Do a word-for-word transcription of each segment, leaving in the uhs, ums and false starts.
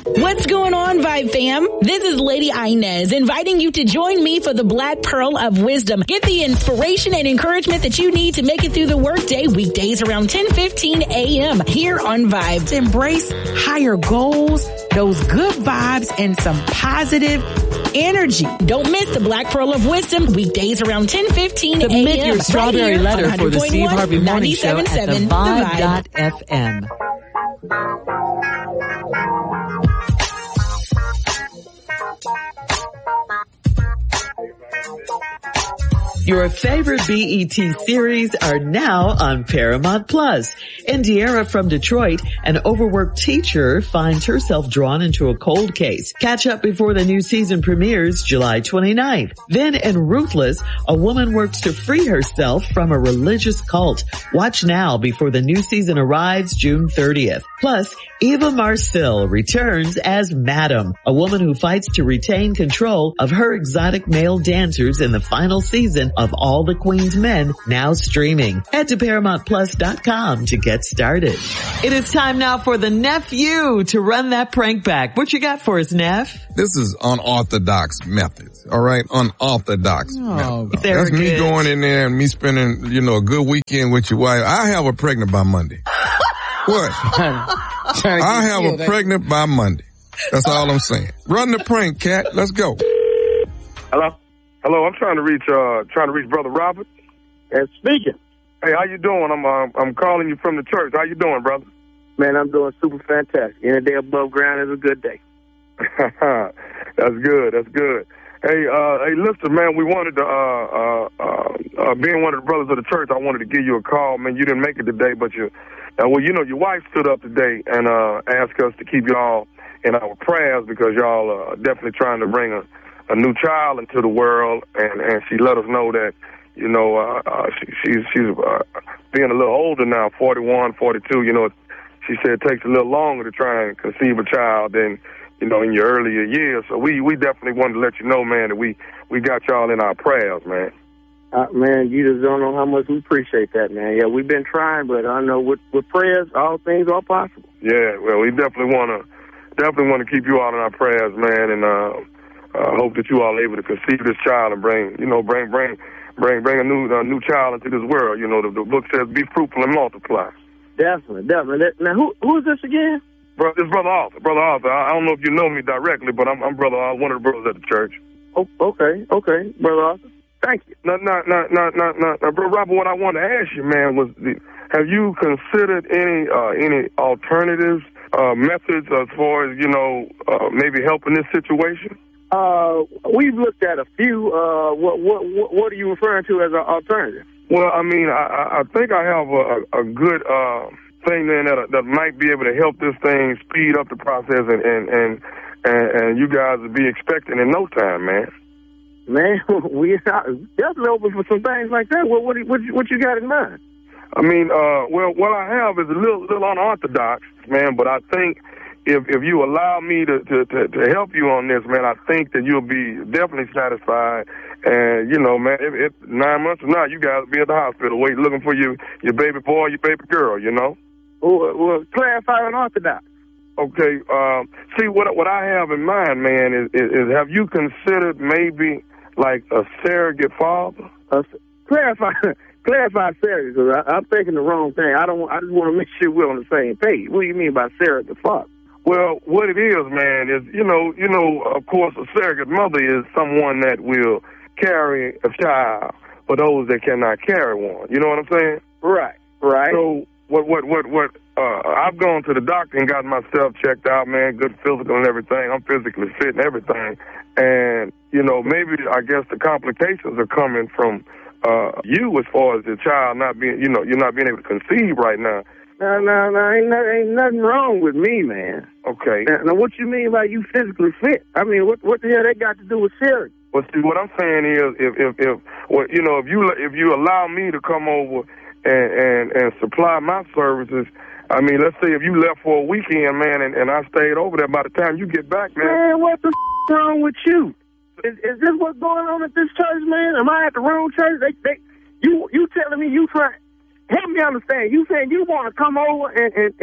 What's going on, Vibe fam? This is Lady Inez inviting you to join me for the Black Pearl of Wisdom. Get the inspiration and encouragement that you need to make it through the workday weekdays around ten fifteen a.m. here on Vibe. Embrace higher goals, those good vibes, and some positive energy. Don't miss the Black Pearl of Wisdom weekdays around ten fifteen a.m. Submit your strawberry right letter for the Steve Harvey Morning Show at the vibe dot f m. Your favorite B E T series are now on Paramount Plus. Indiera from Detroit, an overworked teacher, finds herself drawn into a cold case. Catch up before the new season premieres July twenty-ninth. Then in Ruthless, a woman works to free herself from a religious cult. Watch now before the new season arrives June thirtieth. Plus, Eva Marcille returns as Madam, a woman who fights to retain control of her exotic male dancers in the final season of All the Queen's Men, now streaming. Head to Paramount Plus dot com to get started. It is time now for the nephew to run that prank back. What you got for us, Neff? This is unorthodox methods, all right? Unorthodox oh, methods. That's me good. going in there and me spending, you know, a good weekend with your wife. I have her pregnant by Monday. What? I have her pregnant by Monday. That's all I'm saying. Run the prank, cat. Let's go. Hello? Hello, I'm trying to reach, uh, trying to reach Brother Robert. And speaking. Hey, how you doing? I'm, uh, I'm calling you from the church. How you doing, brother? Man, I'm doing super fantastic. Any day above ground is a good day. That's good. That's good. Hey, uh, hey, listen, man, we wanted to, uh, uh, uh, uh, being one of the brothers of the church, I wanted to give you a call. Man, you didn't make it today, but you, uh, well, you know, your wife stood up today and, uh, asked us to keep y'all in our prayers because y'all are definitely trying to bring a, a new child into the world, and, and she let us know that, you know, uh, uh, she, she's, she's, uh, being a little older now, forty-one, forty-two, you know, she said it takes a little longer to try and conceive a child than, you know, in your earlier years. So we, we definitely wanted to let you know, man, that we, we got y'all in our prayers, man. Uh, man, you just don't know how much we appreciate that, man. Yeah, we've been trying, but I know with, with prayers, all things are possible. Yeah, well, we definitely want to, definitely want to keep you all in our prayers, man, and, uh, uh, hope that you all are able to conceive this child and bring, you know, bring, bring, bring, bring a new, uh, new child into this world. You know, the, the book says, be fruitful and multiply. Definitely, definitely. Now, who, who is this again? Bro, this Brother Arthur. Brother Arthur. I, I don't know if you know me directly, but I'm, I'm brother, uh, one of the brothers at the church. Oh, okay, okay, Brother Arthur. Thank you. No, no, no, no, no, no, no, Brother Robert. What I wanted to ask you, man, was the, have you considered any, uh, any alternatives, uh, methods as far as, you know, uh, maybe helping this situation? Uh, we've looked at a few. Uh, what, what, what, what are you referring to as an alternative? Well, I mean, I, I think I have a, a good, uh, thing then that, that might be able to help this thing speed up the process and, and, and, and, and you guys will be expecting in no time, man. Man, we are definitely open for some things like that. What, what, what, what you got in mind? I mean, uh, well, what I have is a little, little unorthodox, man, but I think if, if you allow me to, to, to, to help you on this, man, I think that you'll be definitely satisfied. And, you know, man, if, if nine months from now, you guys will be at the hospital waiting, looking for you, your baby boy, your baby girl, you know? Well, well clarify unorthodox. Okay, um, see, what what I have in mind, man, is, is, is have you considered maybe like a surrogate father? Uh, clarify, clarify surrogate, because I'm thinking the wrong thing. I don't. I just want to make sure we're on the same page. What do you mean by surrogate father? Well, what it is, man, is, you know, you know, of course, a surrogate mother is someone that will carry a child for those that cannot carry one. You know what I'm saying? Right, right. So what, what, what, what, uh, I've gone to the doctor and gotten myself checked out, man, good physical and everything. I'm physically fit and everything. And, you know, maybe, I guess the complications are coming from, uh, you as far as the child not being, you know, you're not being able to conceive right now. No, no, no, ain't, no, ain't nothing wrong with me, man. Okay. Now, now, what you mean by you physically fit? I mean, what what the hell that got to do with surrogate? Well, see, what I'm saying is, if, if, if, well, you know, if you, if you allow me to come over and, and, and supply my services, I mean, let's say if you left for a weekend, man, and, and I stayed over there, by the time you get back, man. Man, what the f- wrong with you? Is, is this what's going on at this church, man? Am I at the wrong church? They, they, you, you telling me you trying? Help me understand. You saying you want to come over and, and, and,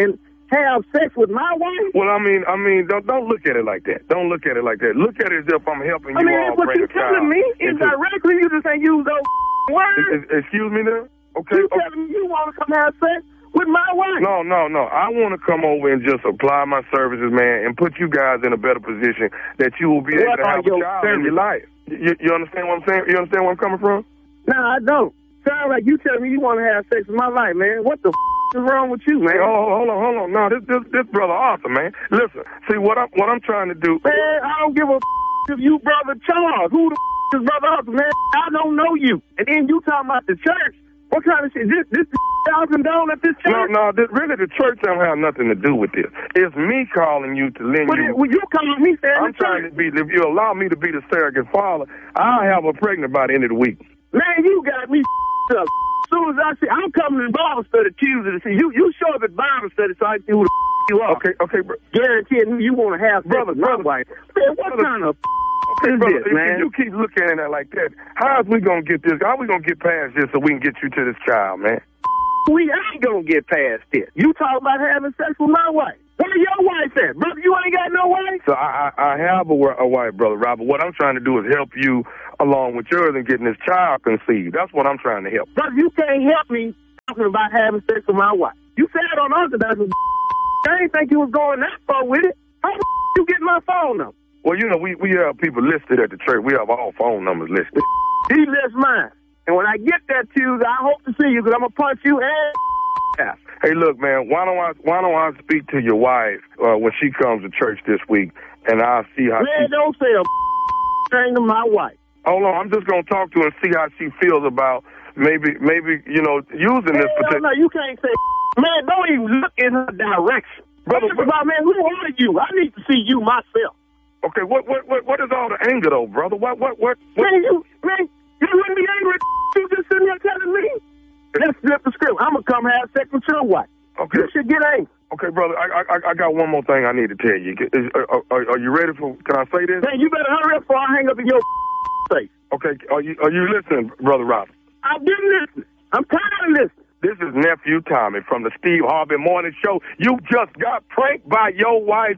have sex with my wife? Well, I mean, I mean, don't don't look at it like that. Don't look at it like that. Look at it as if I'm helping you I mean, all what bring you a child. telling me is into- directly. You just ain't use those words. Is- is- Excuse me now? Okay. You okay. telling me you want to come have sex with my wife? No, no, no. I want to come over and just apply my services, man, and put you guys in a better position that you will be able What to are have a your child services? in your life. You, you understand what I'm saying? You understand where I'm coming from? No, I don't. Sound like you telling me you want to have sex with my wife, man. What the f- is wrong with you, man? Hey, hold, hold on, hold on. No, this, this, this brother Arthur, man. Listen, see what I'm, what I'm trying to do. Man, I don't give a f- if you brother Charles. Who the f- is brother Arthur, man? I don't know you. And then you talking about the church. What kind of shit? This, this y'all condone at this church? No, no, this, really the church don't have nothing to do with this. It's me calling you to lend But you. it, well, you calling me saying I'm the trying church. to be, if you allow me to be the surrogate father, I'll have her pregnant by the end of the week. Man, you got me f- up. As soon as I see, I'm coming to Bible study Tuesday to see you. You show up at Bible study so I can see who the f- you are. Okay, okay, bro. Guaranteeing you want to have Brother, sex with my brother. wife. Man, what Brother. kind of f- Okay, is brother, this, if man? you keep looking at it like that, how is we gonna get this? How we gonna get past this so we can get you to this child, man? We ain't gonna get past this. You talk about having sex with my wife. Where your wife at? Brother, you ain't got no wife? So I, I, I have a, a wife, brother Robert. What I'm trying to do is help you along with yours and getting this child conceived. That's what I'm trying to help. Brother, you can't help me talking about having sex with my wife. You said on Orthodox, I didn't think you was going that far with it. How the you get my phone number? Well, you know, we, we have people listed at the church. We have all phone numbers listed. He lists mine. And when I get that Tuesday, I hope to see you because I'm going to punch you and ass. Hey, look, man, why don't I why don't I speak to your wife uh, when she comes to church this week, and I'll see how Man, she... don't say a thing to my wife. Hold on, I'm just going to talk to her and see how she feels about maybe, maybe you know, using this Hell particular... no, you can't say man, don't even look in her direction. Brother, Brother, about, man, who are you? I need to see you myself. Okay, what what what what is all the anger though, brother? What what what? what? Man, you, man, you wouldn't be angry at you just sitting there telling me. Let's flip the script. I'm going to come have sex with your wife. Okay. You should get angry. Okay, brother, I I I got one more thing I need to tell you. Is, are, are, are you ready for? Can I say this? Man, you better hurry up before I hang up in your face. Okay, are you are you listening, brother Robert? I've been listening. I'm tired of listening. This is nephew Tommy from the Steve Harvey Morning Show. You just got pranked by your wife.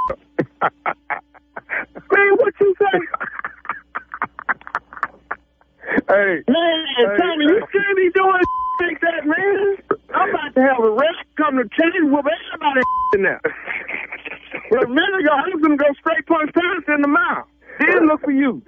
Man, what you say? Hey, man, hey, Tommy, hey. you can't be doing like that, man. I'm about to have a rest come to change with everybody in there. Well, a minute ago, I was going to go straight punch Thomas in the mouth. Then look for you.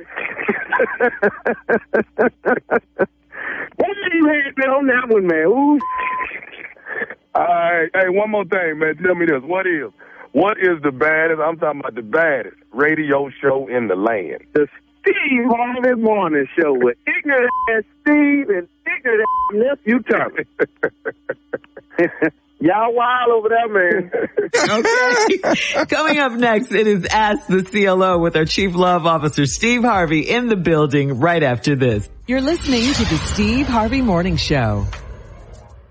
What did you had been on that one, man? Ooh. All right, hey, one more thing, man. Tell me this. What is what is the baddest? I'm talking about the baddest radio show in the land. The Steve Harvey Morning Show with ignorant ass Steve and ignorant ass nephew Tommy. Y'all wild over there, man. Okay. Coming up next, it is Ask the C L O with our Chief Love Officer, Steve Harvey, in the building right after this. You're listening to the Steve Harvey Morning Show.